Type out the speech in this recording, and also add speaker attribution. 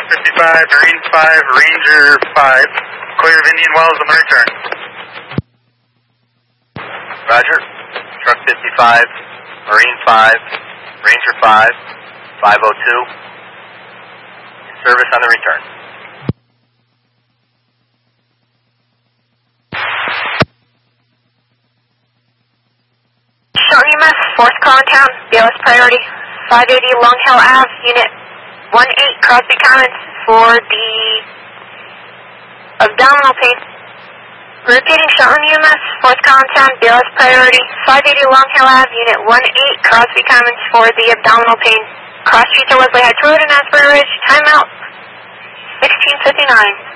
Speaker 1: 55, Marine 5, Ranger 5. Clear of Indian Wells on the return.
Speaker 2: Roger. Truck 55, Marine 5, Ranger 5, 502. Service on the return.
Speaker 3: Shelton EMS, fourth call in town, BLS priority, 580 Long Hill Ave, Unit 18, Crosby Commons, for the abdominal pain. Repeating, Shelton EMS, fourth call in town, BLS priority, 580 Long Hill Ave, Unit 18, Crosby Commons, for the abdominal pain. Cross streets are Wesley Heights Road and Asbury Ridge, timeout 16:59.